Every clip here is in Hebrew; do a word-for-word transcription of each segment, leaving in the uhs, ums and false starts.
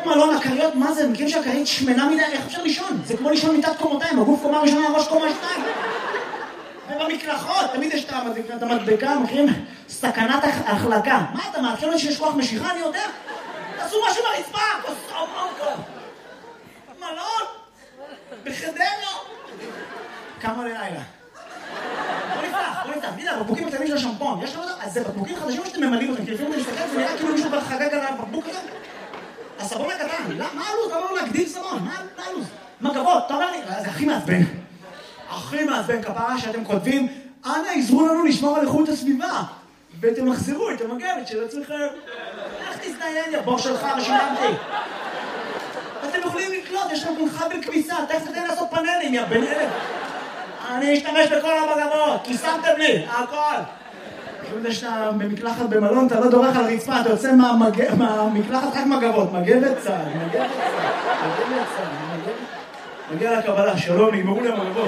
בבית מלון הכריות, מה זה? מכירים שהכרית שמנה מדי, איך אפשר לישון? זה כמו לישון מיטת קומותיים, הגוף קומה ראשונה, הראש קומה שתיים. ובמקלחות, תמיד יש את המדבקה, מכירים? סכנת החלקה. מה אתה מעדכן לי שיש כוח משיכה, אני יודע? תעשו משהו ברצפה, כוסו מונקו. מלון, בחדרה. כמה ללילה. בוא נפתח, בוא נפתח. הנה, הבקבוקים הקטנים של השמפון. יש לך עוד? אז זה בקבוקים חדשים או שאתם ממלאים אותם? כי לפעמים אני מסתכל, זה נראה כאילו מישהו כבר חגג על הבקבוק הזה. הסבון הקטן, מה הלו"ז? למה לא להגדיל סבון? מה הלו"ז? מגבות, אתה אומר לי, זה הכי מעצבן. הכי מעצבן כפרה שאתם כותבים, אנא עזרו לנו לשמור על איכות הסביבה. ותמחזרו את המגבת של עצמכם. איך תזדיין, יא בור שלך, ושילמתי. אתם יכולים לקלוט, יש לכם חבל כביסה, תכף תתן לעשות פאנלים, יא בן אלף. אני אשתמש בכל המגבות, כי שמתם לי, הכל. פשוט יש שאתה במקלחת במלון, אתה לא דורך על רצפה, אתה יוצא מהמקלחת רק מגבות, מגבת צהל, מגבת צהל, מגבת צהל, מגבת... מגיע לקבלה, שלום, נגמרו לי המגבות.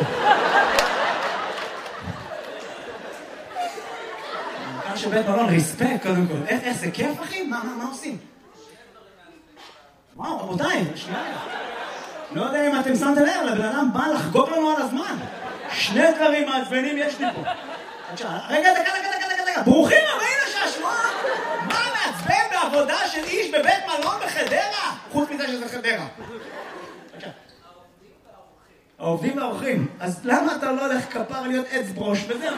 כאן שבית מלון, ריספקט קודם כל. איך זה כיף, אחי? מה עושים? וואו, רבותיי, שנייה. לא יודע אם אתם שמתם לב, לבן אדם בא לחגוג לנו על הזמן. שני דברים מעצבנים יש לי פה. רגע, דקה, דקה, דקה, דקה, דקה. ברוכים הבאים לשעשוע. מה מעצבן בעבודה של איש בבית מלון בחדרה? חוץ מזה שזה חדרה. העובדים והאורחים. אז למה אתה לא הולך כפר להיות עץ ברוש וזהו?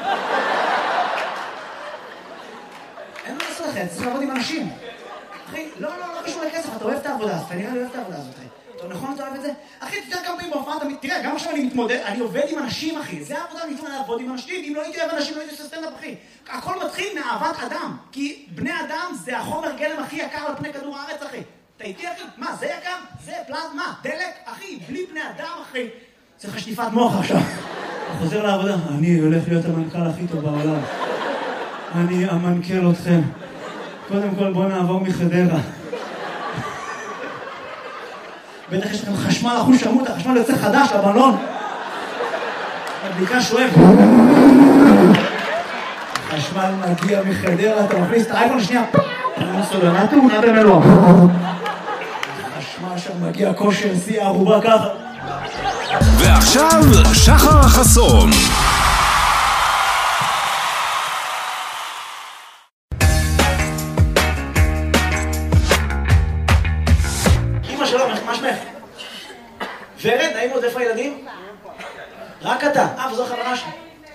אין מה לעשות לכם, צריך לעבוד עם אנשים. אחי, לא, לא, לא קשור לכסף, אתה אוהב את העבודה הזאת, אתה נראה לי אוהב את העבודה הזאת, אחי. אתה נכון, אתה אוהב את זה? אחי, תתאר כמה פעמים בהופעה, תראה, גם עכשיו אני מתמודד, אני עובד עם אנשים, אחי. זה העבודה, אני מתמודד לעבוד עם אנשים, אם לא הייתי אוהב אנשים, לא הייתי עושה סטנדאפ, אחי. הכל מתחיל מאהבת אדם, כי בני אדם זה החומר גלם הכי יקר על פני כדור הארץ, אחי. אתה איתי, אחי? מה, זה יקר? זה פלזמה, דלק, אחי, בלי בני אדם, אחי. צריך שטיפת מוח עכשיו. הוא חוזר לעבודה. אני הולך להיות המנכ"ל הכי טוב בעולם. אני אמנכ"ל אתכם. קודם כל בוא נעבור מחדרה. בטח יש לכם חשמל אחוז שמות, החשמל יוצא חדש לבלון. הבדיקה שואב. החשמל מגיע מחדרה, אתה מכניס את האייפון שנייה. אני סולנה תאונה במלוא. החשמל שם מגיע כושר, שיא הערובה ככה. ועכשיו שחר חסון. אמא שלום, מה שמך? ורד, נעים עוד איפה הילדים? רק אתה. אה, וזו חברה שלי.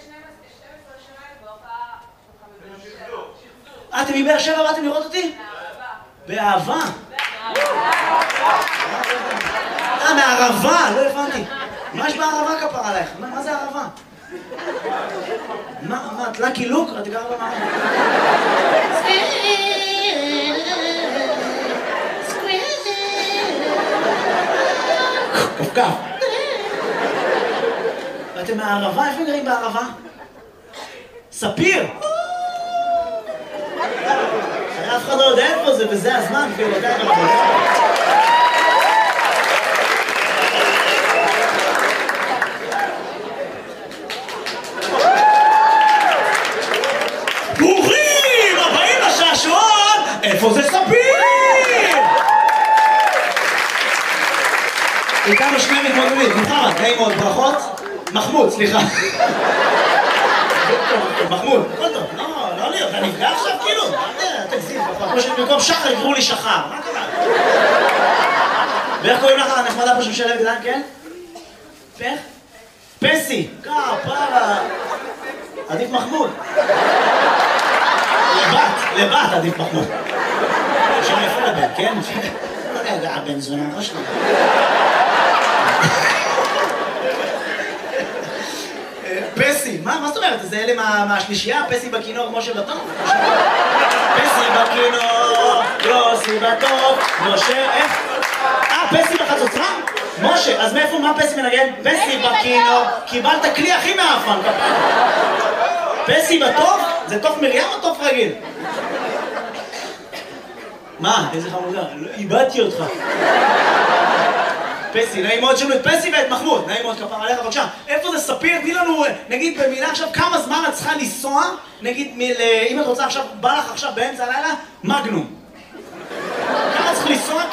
אה, אתם מבאר שבע באתם לראות אותי? באהבה. אה, מהערבה, לא הבנתי. מה יש בערבה כפר עלייך? מה זה ערבה? מה, מה, את לקי לוק? את גרה במערבה. כף כף. ואתם מהערבה? איפה גרים בערבה? ספיר! אף אחד לא יודע איפה זה, וזה הזמן, כאילו, אתה יודע מה. ברוכים הבאים לשעשועון! איפה זה ספיר? איתנו שני מתמודדים, מוחמד, נעים מאוד, ברכות. מחמוד, סליחה. מחמוד, הכל טוב, לא, לא לי, אתה נפגע עכשיו כאילו? תגזים, כמו שבמקום שחר יקראו לי שחר, מה קרה? ואיך קוראים לך הנחמדה פה שמשלב גדן, כן? פך? פסי, כפרה. עדיף מחמוד. לבת, לבת עדיף מחמוד. שם יפה לבן, כן? לא יודע, הבן זונה, לא שלי. פסי, מה זאת אומרת? זה אלה מהשלישייה? פסי בכינור, משה בטוב? פסי בכינור, יוסי בטוב, משה, איך? אה, פסי בחצוצרה? משה, אז מאיפה, מה פסי מנגן? פסי בכינור, קיבלת כלי הכי מאפן, פסי בטוב? זה תוף מרים או תוף רגיל? מה? איזה חמודה, איבדתי אותך. פסי, נעים מאוד שלו את פסי ואת מחמוד, נעים מאוד כפר עליך, בבקשה. איפה זה ספיר? תני לנו, נגיד במילה עכשיו, כמה זמן את צריכה לנסוע, נגיד, אם את רוצה עכשיו, בא לך עכשיו באמצע הלילה, מגנום. כמה צריך לנסוע?